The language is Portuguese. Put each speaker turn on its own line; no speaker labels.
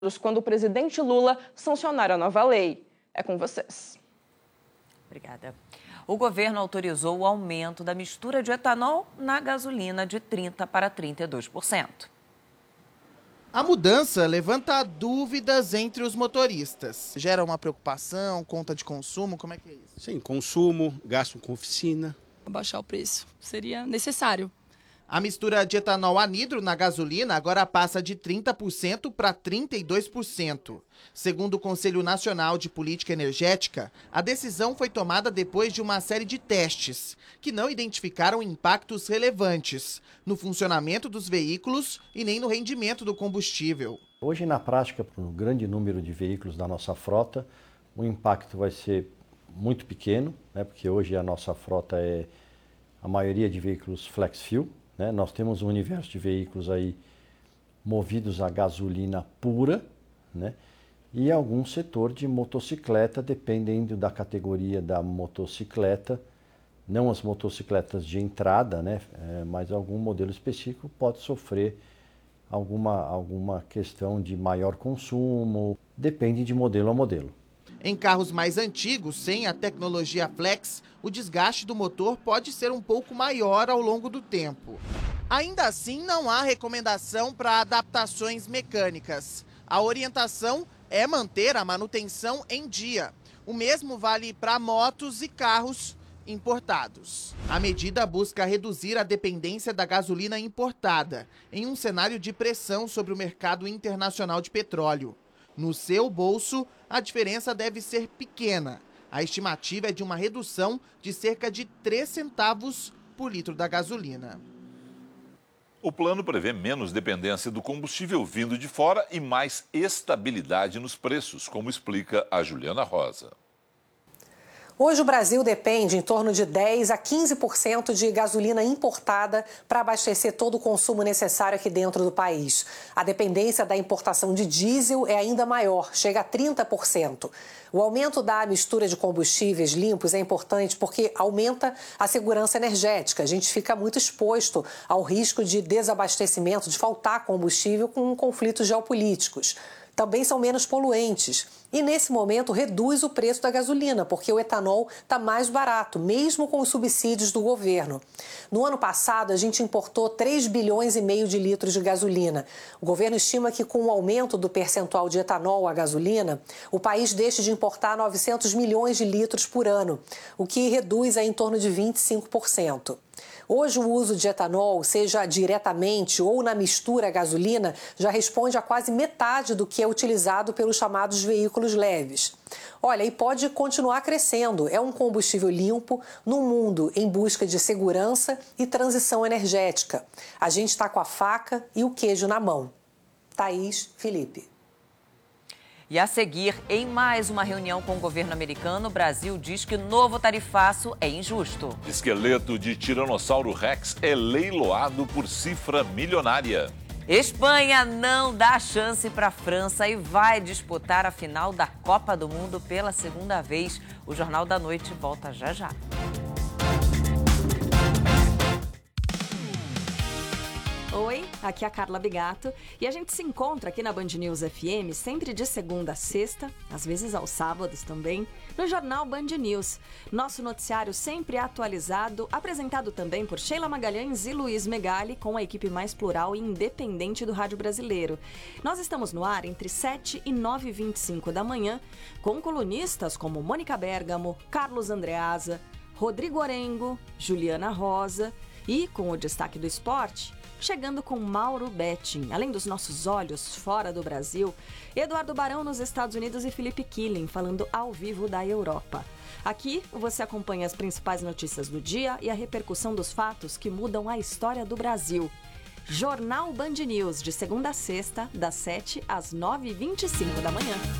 quando o presidente Lula sancionar a nova lei. É com vocês.
Obrigada. O governo autorizou o aumento da mistura de etanol na gasolina de 30% para 32%.
A mudança levanta dúvidas entre os motoristas. Gera uma preocupação, conta de consumo, como é que é isso?
Sim, consumo, gasto com oficina.
Baixar o preço seria necessário.
A mistura de etanol anidro na gasolina agora passa de 30% para 32%. Segundo o Conselho Nacional de Política Energética, a decisão foi tomada depois de uma série de testes, que não identificaram impactos relevantes no funcionamento dos veículos e nem no rendimento do combustível.
Hoje, na prática, para um grande número de veículos da nossa frota, o impacto vai ser muito pequeno, né, porque hoje a nossa frota é a maioria de veículos flex fuel. Nós temos um universo de veículos aí movidos a gasolina pura, né? E algum setor de motocicleta, dependendo da categoria da motocicleta, não as motocicletas de entrada, né? Mas algum modelo específico pode sofrer alguma questão de maior consumo, depende de modelo a modelo.
Em carros mais antigos, sem a tecnologia flex, o desgaste do motor pode ser um pouco maior ao longo do tempo. Ainda assim, não há recomendação para adaptações mecânicas. A orientação é manter a manutenção em dia. O mesmo vale para motos e carros importados. A medida busca reduzir a dependência da gasolina importada, em um cenário de pressão sobre o mercado internacional de petróleo. No seu bolso, a diferença deve ser pequena. A estimativa é de uma redução de cerca de 3 centavos por litro da gasolina.
O plano prevê menos dependência do combustível vindo de fora e mais estabilidade nos preços, como explica a Juliana Rosa.
Hoje o Brasil depende em torno de 10% a 15% de gasolina importada para abastecer todo o consumo necessário aqui dentro do país. A dependência da importação de diesel é ainda maior, chega a 30%. O aumento da mistura de combustíveis limpos é importante porque aumenta a segurança energética. A gente fica muito exposto ao risco de desabastecimento, de faltar combustível com conflitos geopolíticos. Também são menos poluentes. E, nesse momento, reduz o preço da gasolina, porque o etanol está mais barato, mesmo com os subsídios do governo. No ano passado, a gente importou 3,5 bilhões de litros de gasolina. O governo estima que, com o aumento do percentual de etanol à gasolina, o país deixe de importar 900 milhões de litros por ano, o que reduz em torno de 25%. Hoje, o uso de etanol, seja diretamente ou na mistura à gasolina, já responde a quase metade do que é utilizado pelos chamados veículos leves. Olha, e pode continuar crescendo. É um combustível limpo num mundo em busca de segurança e transição energética. A gente está com a faca e o queijo na mão. Thaís, Felipe.
E a seguir, em mais uma reunião com o governo americano, o Brasil diz que o novo tarifaço é injusto.
Esqueleto de Tiranossauro Rex é leiloado por cifra milionária.
Espanha não dá chance para a França e vai disputar a final da Copa do Mundo pela segunda vez. O Jornal da Noite volta já já.
Oi, aqui é a Carla Bigato e a gente se encontra aqui na Band News FM sempre de segunda a sexta, às vezes aos sábados também, no Jornal Band News. Nosso noticiário sempre atualizado, apresentado também por Sheila Magalhães e Luiz Megali, com a equipe mais plural e independente do rádio brasileiro. Nós estamos no ar entre 7 e 9h25 da manhã, com colunistas como Mônica Bergamo, Carlos Andreasa, Rodrigo Orengo, Juliana Rosa e, com o destaque do esporte, chegando com Mauro Betting. Além dos nossos olhos fora do Brasil, Eduardo Barão nos Estados Unidos e Felipe Killing falando ao vivo da Europa. Aqui você acompanha as principais notícias do dia e a repercussão dos fatos que mudam a história do Brasil. Jornal Band News, de segunda a sexta, das 7 às 9h25 da manhã.